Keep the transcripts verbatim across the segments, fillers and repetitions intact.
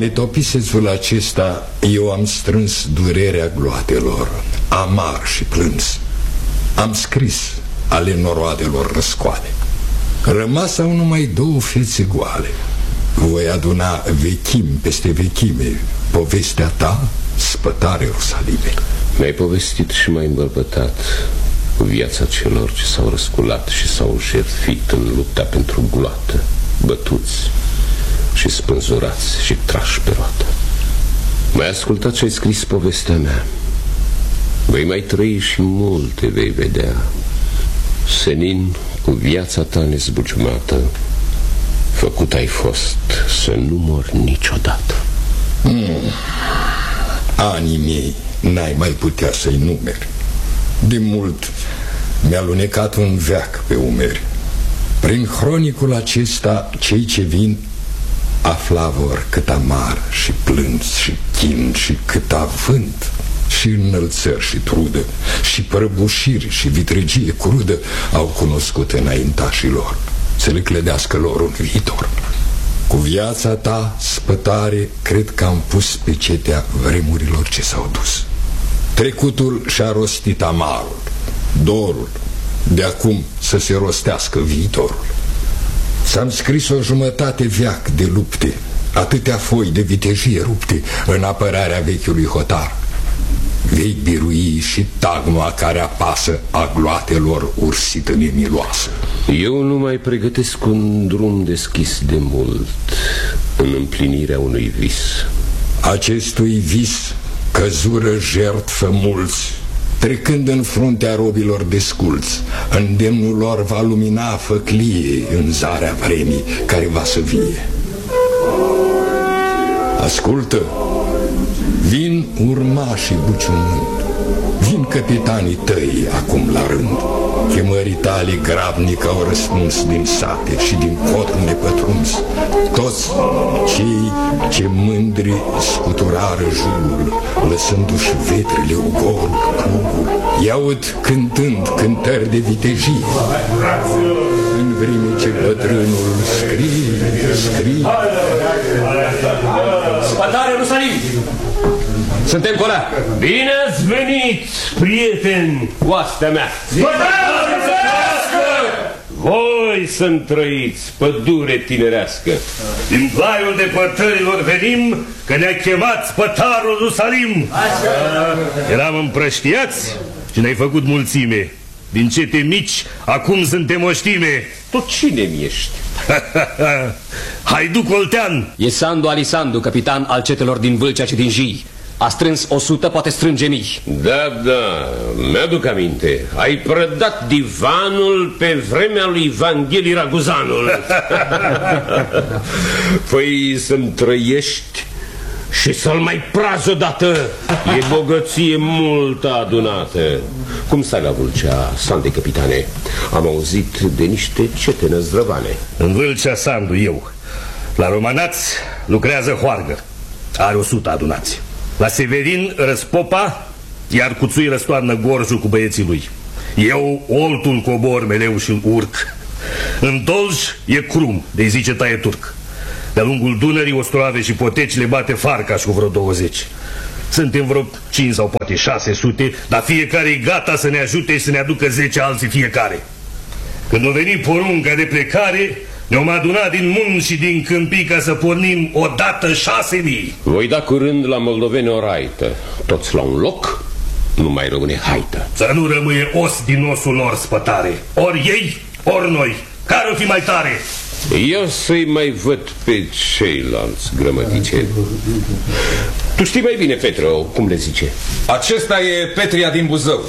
Pe topisețul acesta eu am strâns durerea gloatelor, amar și plâns. Am scris ale noroadelor răscoale. Rămas au numai două fețe goale. Voi aduna vechim peste vechime povestea ta, spătare Ierusalime. Mi-ai povestit și mai îmbărbătat cu viața celor ce s-au răsculat și s-au jertfit în lupta pentru gloată, bătuți și spânzurați și trași pe roată. M-ai ascultat și ai scris povestea mea. Vei mai trăi și multe vei vedea. Senin, cu viața ta nezbuciumată, făcut ai fost să nu mor niciodată. mm. Anii mei n-ai mai putea să-i numeri. De mult mi-a lunecat un veac pe umeri. Prin hronicul acesta cei ce vin afla vor cât amar și plâns și chin și cât avânt și înălțări și trudă și prăbușiri și vitregie crudă au cunoscut înaintașilor, să le clădească lor un viitor. Cu viața ta, spătare, cred că am pus pe cetea vremurilor ce s-au dus. Trecutul și-a rostit amarul, dorul, de acum să se rostească viitorul. S-am scris o jumătate veac de lupte, atâtea foi de vitejie rupte în apărarea vechiului hotar. Vei birui și tagma care apasă a gloatelor ursită nemiloasă. Eu nu mai pregătesc un drum deschis de mult în împlinirea unui vis. Acestui vis căzură jertfă mulți, trecând în fruntea robilor desculți. Îndemnul lor va lumina făclie în zarea vremii care va să vie. Ascultă, vin urmașii buciumând, vin capitanii tăi acum la rând. Chemării tale grabnic au răspuns din sate și din cotru nepătruns. Toți cei ce mândri scuturară jurul, lăsându-și vetrele, ugorul, plugul, i-aud cântând cântări de vitejie, în vreme ce bătrânul scrie, scrie. Spătare Ierusalim! Suntem colea! Bine ați venit, prieteni, oastea mea! Voi să-mi trăiți, pădure tinerească! Din plaiul depărtărilor venim, că ne-a chemat spătarul Ierusalim. Eram împrăștiați și ne-ai făcut mulțime. Din cete mici, acum suntem oștime. Tot cine-mi ești? Haiduc Oltean. E Sandu Alisandu, capitan al cetelor din Vâlcea și din Jii. A strâns o sută, poate strânge mii. Da, da, mi-aduc aminte. Ai prădat divanul pe vremea lui Vangheli Raguzanul. Păi să-mi trăiești și să-l mai prazi odată. E bogăție multă adunată. Cum stai la Vâlcea, Sande, capitane? Am auzit de niște cete năzdrăvane. În Vâlcea, Sandu, eu. La Romanați lucrează Hoargă. Are o sută adunați. La Severin răspopa, iar Cuțui răstoarnă gorjul cu băieții lui. Eu oltul cobor meleu și urc. În Dolj e Crum, de-i zice taie turc. De-a lungul Dunării Ostroave și Poteci le bate Farcaș cu vreo douăzeci. Suntem vreo cinci sau poate șase sute, dar fiecare e gata să ne ajute și să ne aducă zece alții fiecare. Când a venit porunca de plecare, ne-am adunat din munți și din câmpii ca să pornim odată șase mii. Voi da curând la moldoveni o raită. Toți la un loc, nu mai rămâne haită. Să nu rămâie os din osul lor, spătare. Ori ei, ori noi. Care-o fi mai tare? Eu să-i mai văd pe ceilalți, grămădice. Tu știi mai bine, Petru, cum le zice? Acesta e Petria din Buzău.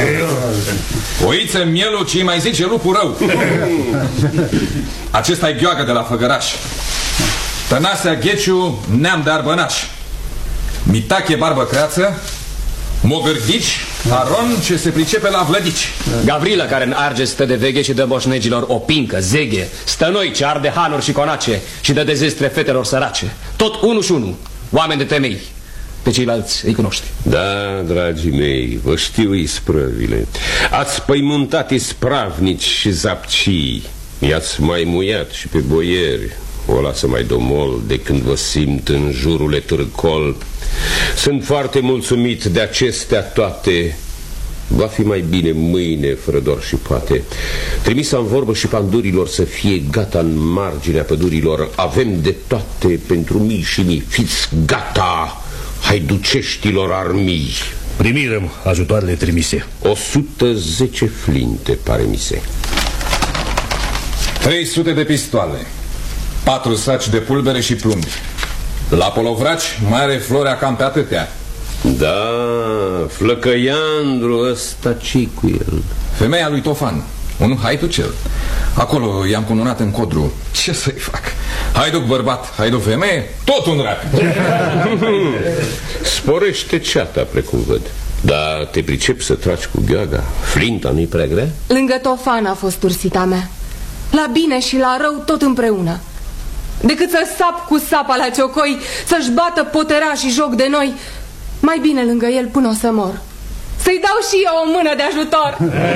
Oiță mielul, ce mai zice lupul rău. Acesta e Gheoagă de la Făgăraș. Tănasea Gheciu, neam de arbănaș. Mitache barbă creață, Mogârdici, Aron ce se pricepe la vlădici. Gavrilă, care în Argeș stă de veghe și dă moșnegilor o pincă, zeghe. Stănoi ce arde hanuri și conace și dă de zestre fetelor sărace. Tot unu și unu, oameni de temei. Pe ceilalți îi cunoști. Da, dragii mei, vă știu isprăvile. Ați păimântat ispravnici și zapcii. I-ați mai muiat și pe boieri. o lasă mai domol de când vă simt în jurul etârcol. Sunt foarte mulțumit de acestea toate. Va fi mai bine mâine, fără doar și poate. Trimis am vorbă și pandurilor să fie gata în marginea pădurilor. Avem de toate pentru mii și mii. Fiți gata, haiduceștilor armii. Primirăm ajutoarele trimise. o sută zece flinte, pare mi se. trei sute de pistoale, patru saci de pulbere și plumbi. La Polovraci mai are Florea cam pe atâtea. Da, Flăcăiandru ăsta, ce-i cu el? Femeia lui Tofan, un haiducel. Acolo i-am cununat în Codru. Ce să-i fac? Haiduc bărbat, haiduc femeie, tot un rapid. Sporește ceata, precum văd. Dar te pricep să tragi cu gheaga? Flinta nu-i prea grea? Lângă Tofan a fost ursita mea. La bine și la rău tot împreună. Decât să sap cu sapa la ciocoi, să-și bată potera și joc de noi, mai bine lângă el până o să mor. Să-i dau și eu o mână de ajutor.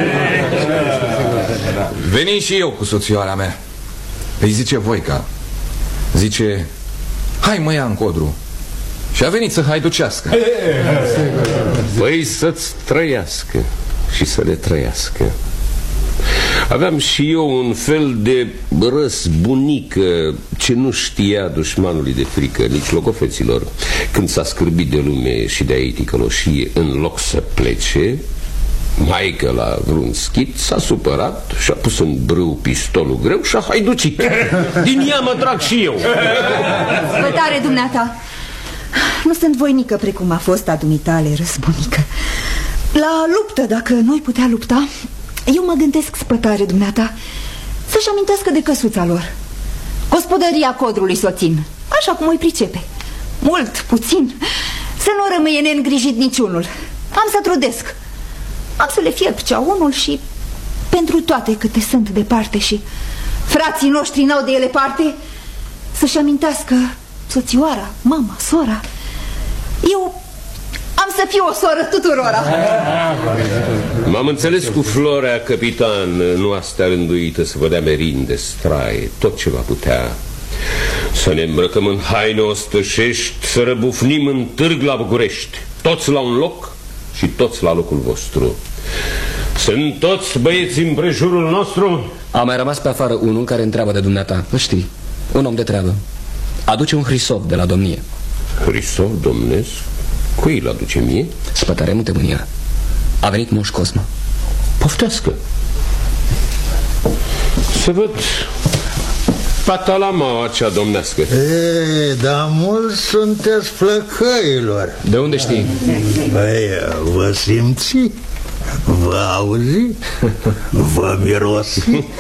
Veni și eu cu soțioara mea. Îi zice Voica. Zice: hai mă ia în Codru. Și a venit să haiducească. Păi să-ți trăiască și să le trăiască. Aveam și eu un fel de răzbunică ce nu știa dușmanului de frică, nici logofeților. Când s-a scârbit de lume și de-a ei ticăloșie, în loc să plece, maică la vreun schit s-a supărat și-a pus în brâu pistolul greu și-a haiducit. Din ea mă trag și eu. Spătare, dumneata. Nu sunt voinică precum a fost a dumitale, răzbunică. La luptă, dacă nu-i putea lupta, eu mă gândesc, spătare, dumneata, să-și amintească de căsuța lor. Gospodăria Codrului s-o țin, așa cum îi pricepe. Mult, puțin, să nu rămâie neîngrijit niciunul. Am să trudesc. Am să le fierb ceaunul și pentru toate câte sunt departe și frații noștri n-au de ele parte, să-și amintească soțioara, mama, sora. Eu am să fiu o soră tuturora. M-am înțeles cu Florea, capitan, nu astea rânduită să vă dea merinde, straie, tot ce va putea. Să ne îmbrăcăm în haine ostășești, să răbufnim în târg la București, toți la un loc și toți la locul vostru. Sunt toți băieți în prejurul nostru? A mai rămas pe afară unul care întreabă de dumneata. Îl știi, un om de treabă. Aduce un hrisov de la domnie. Hrisov, domnesc? Cui îl aduce mie? Spătare, nu te mânia. A venit Moș Cosma. Poftească. Să văd patalama acea domnească. E, dar mulți sunteți flăcăilor. De unde știi? Băi, vă simți? Vă auzi? Vă mirosi?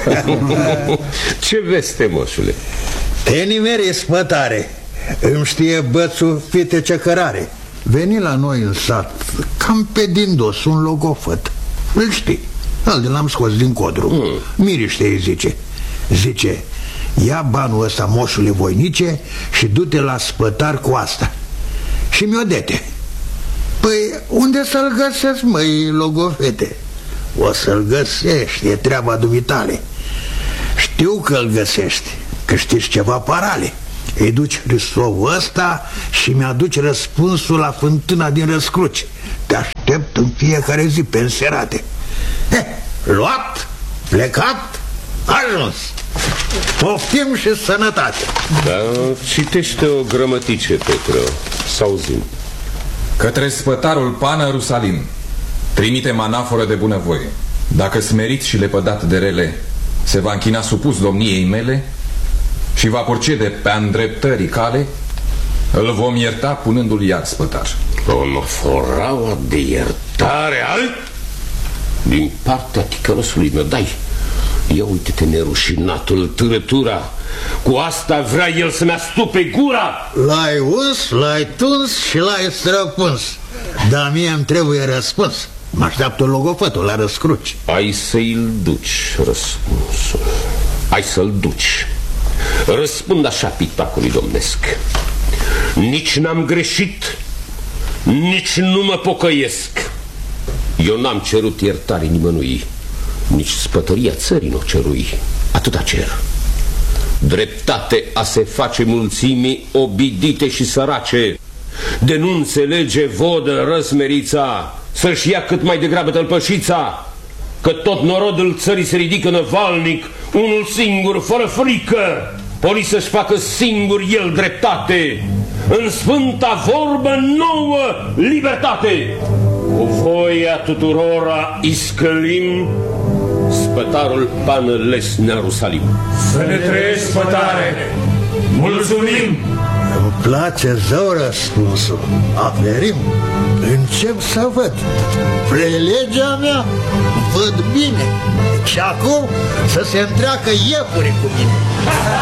Ce veste, moșule? Te nimeri, spătare. Îmi știe bățul fite ce cărare. Veni la noi în sat, cam pe din dos, un logofăt. Îl știi, îl de l-am scos din Codru. mm. Miriște îi zice. Zice: ia banul ăsta, moșule voinice, și du-te la spătar cu asta și mi-o dete. Păi unde să-l găsesc, măi, logofete? O să-l găsești, e treaba dumitale. Știu că îl găsești, că știți ceva parale. Îi duci hrisovul ăsta și mi-aduci răspunsul la fântâna din Răscruci. Te aștept în fiecare zi pe înserate. He, luat, plecat, ajuns. Poftim și sănătate. Da, citește o grămătice, Petru. Să auzim. Către spătarul Pană Rusalim trimite manaforă de bunăvoie. Dacă smerit și lepădat de rele, se va închina supus domniei mele și va procede pe-a îndreptării cale, îl vom ierta punându-l iar spătar. Onoforaua de iertare al... din partea ticălăsului meu, dai. Ia uite-te, nerușinatul, târătura. Cu asta vrea el să-mi astupe gura. L-ai uns, l-ai tuns și l-ai străpuns. Dar mie îmi trebuie răspuns. Mă așteaptă logofătul la Răscruci. Ai să-i duci răspunsul. Ai să-l duci. Răspund așa pitacului domnesc: nici n-am greșit, nici nu mă pocăiesc. Eu n-am cerut iertare nimănui, nici spătăria țării n-o cerui. Atâta cer. dreptate a se face mulțimii obidite și sărace, de nu înțelege vodă răsmerița, să-și ia cât mai degrabă tălpășița, că tot norodul țării se ridică năvalnic, unul singur, fără frică, pori să-și facă singur el dreptate, în sfânta vorbă nouă libertate. Cu voia tuturora iscălim spătarul Pană Lesnea Rusalim. Să ne trăiești, spătare! Mulțumim! Îmi place zău răspunsul. Aferim, încep să văd. Prelegea mea văd bine. Și acum să se întreacă iepure cu mine.